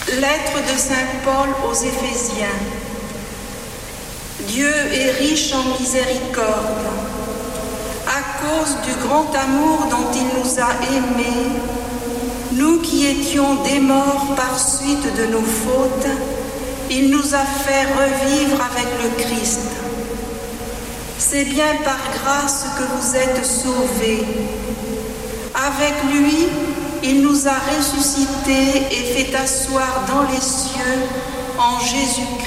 Lettre de Saint Paul aux Éphésiens. Dieu est riche en miséricorde. À cause du grand amour dont il nous a aimés, nous qui étions des morts par suite de nos fautes, il nous a fait revivre avec le Christ. C'est bien par grâce que vous êtes sauvés. Avec lui, il nous a ressuscités et fait asseoir dans les cieux en Jésus-Christ.